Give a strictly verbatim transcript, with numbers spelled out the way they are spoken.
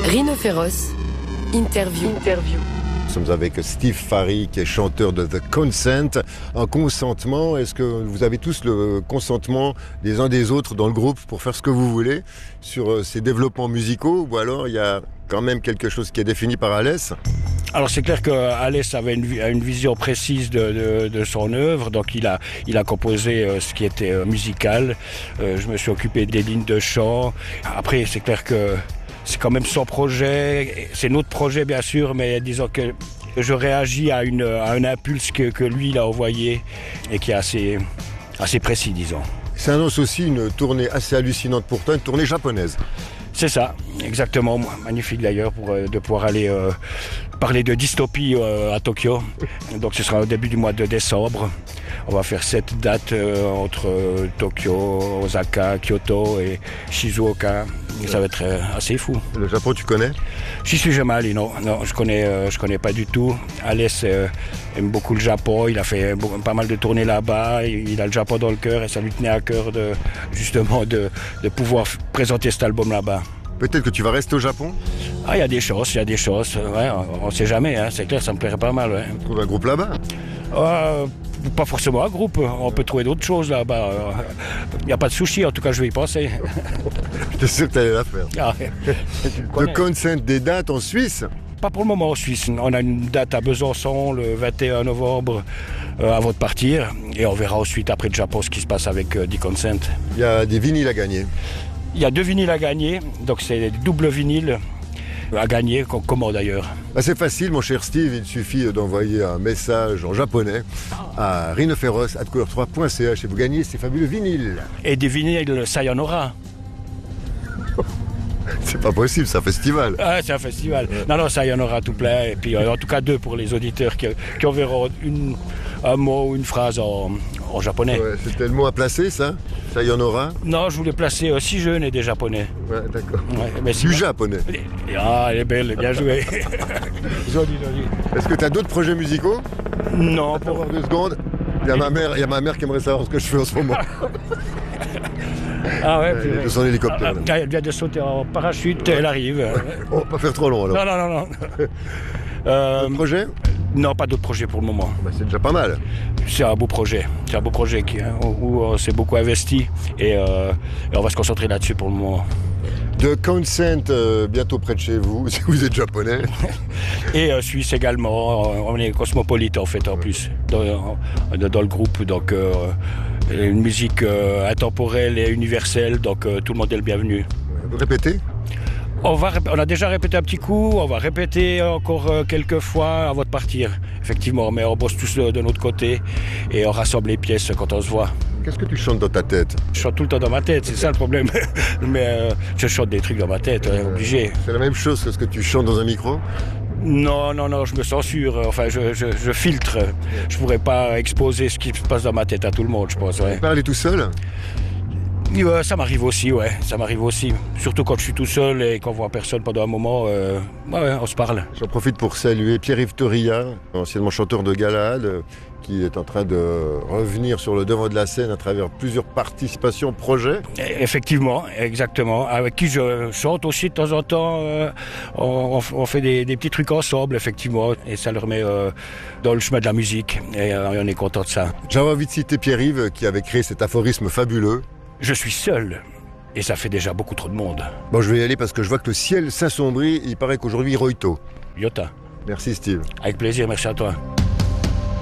Rhinophéros, interview. interview. Nous sommes avec Steve Fari, qui est chanteur de The Consent. Un consentement, est-ce que vous avez tous le consentement des uns des autres dans le groupe pour faire ce que vous voulez sur ces développements musicaux, ou alors il y a quand même quelque chose qui est défini par Alès? Alors c'est clair qu'Alès avait une, une vision précise de, de, de son œuvre, donc il a, il a composé euh, ce qui était euh, musical. Euh, je me suis occupé des lignes de chant. Après c'est clair que c'est quand même son projet, c'est notre projet bien sûr, mais disons que je réagis à, une, à un impulse que, que lui il a envoyé et qui est assez, assez précis, disons. Ça annonce aussi une tournée assez hallucinante pour toi, une tournée japonaise. C'est ça, exactement. Magnifique d'ailleurs pour, euh, de pouvoir aller euh, parler de dystopie euh, à Tokyo. Donc ce sera au début du mois de décembre. On va faire sept dates euh, entre euh, Tokyo, Osaka, Kyoto et Shizuoka. Et ça va être euh, assez fou. Le Japon, tu connais? J'y suis jamais allé, non. Non, je connais, euh, je connais pas du tout. Alès euh, aime beaucoup le Japon. Il a fait pas mal de tournées là-bas. Il a le Japon dans le cœur et ça lui tenait à cœur de, justement de, de pouvoir présenter cet album là-bas. Peut-être que tu vas rester au Japon? Ah, il y a des choses, il y a des choses. Ouais, on ne sait jamais, hein, c'est clair, ça me plairait pas mal. Ouais. Tu trouves un groupe là-bas? euh, Pas forcément un groupe, on peut trouver d'autres choses là-bas. Il n'y a pas de sushi, en tout cas je vais y penser. J'étais sûr que tu allais la faire. Ah, The Consent, des dates en Suisse? Pas pour le moment en Suisse. On a une date à Besançon le vingt et un novembre euh, avant de partir. Et on verra ensuite après le Japon ce qui se passe avec euh, The Consent. Il y a des vinyles à gagner. Il y a deux vinyles à gagner, donc c'est des doubles vinyles à gagner, comment d'ailleurs? Bah c'est facile mon cher Steve, il suffit d'envoyer un message en japonais à rhinophéros arobase couleur trois point c h et vous gagnez ces fabuleux vinyles. Et des vinyles, ça y en aura. C'est pas possible, c'est un festival. Ah, c'est un festival. Ouais. Non, non, ça y en aura tout plein. Et puis euh, en tout cas deux pour les auditeurs qui, qui enverront une, un mot ou une phrase en, en japonais. Ouais, c'était le mot à placer, ça? Ça y en aura? Non, je voulais placer euh, six jeunes et des japonais. Ouais, d'accord. Ouais, mais du japonais. Ah, elle est belle, bien joué. Joli, joli. Est-ce que tu as d'autres projets musicaux? Non, pour deux secondes. Il y a ma mère, il y a ma mère qui aimerait savoir ce que je fais en ce moment. Ah ouais, elle est de son hélicoptère. Ah, elle vient de sauter en parachute, elle arrive. On va pas faire trop long alors. Non, non, non, non. Euh, d'autres projets? Non, pas d'autres projets pour le moment. Bah, c'est déjà pas mal. C'est un beau projet. C'est un beau projet qui, hein, où on s'est beaucoup investi et, euh, et on va se concentrer là-dessus pour le moment. The Consent, euh, bientôt près de chez vous, si vous êtes japonais. Et euh, suisse également. On est cosmopolite en fait en ouais. plus dans, dans le groupe. Donc euh, une musique euh, intemporelle et universelle. Donc euh, tout le monde est le bienvenu. Vous répétez? On, va, on a déjà répété un petit coup, on va répéter encore quelques fois avant de partir, effectivement, mais on bosse tous de, de notre côté et on rassemble les pièces quand on se voit. Qu'est-ce que tu chantes dans ta tête? Je chante tout le temps dans ma tête, c'est ça le problème. Mais euh, je chante des trucs dans ma tête, euh, obligé. C'est la même chose que ce que tu chantes dans un micro? Non, non, non, je me censure, enfin je, je, je filtre. Je pourrais pas exposer ce qui se passe dans ma tête à tout le monde, je pense. Ouais. Tu parles tout seul? Ouais, ça m'arrive aussi, ouais, ça m'arrive aussi. Surtout quand je suis tout seul et qu'on voit personne pendant un moment, euh, ouais, on se parle. J'en profite pour saluer Pierre-Yves Toria, anciennement chanteur de Galahad, qui est en train de revenir sur le devant de la scène à travers plusieurs participations, projets. Effectivement, exactement. Avec qui je chante aussi de temps en temps. Euh, on, on fait des, des petits trucs ensemble, effectivement, et ça le remet euh, dans le chemin de la musique. Et euh, on est content de ça. J'avais envie de citer Pierre-Yves qui avait créé cet aphorisme fabuleux. Je suis seul, et ça fait déjà beaucoup trop de monde. Bon, je vais y aller parce que je vois que le ciel s'assombrit. Il paraît qu'aujourd'hui, Roito. Yota. Merci Steve. Avec plaisir, merci à toi.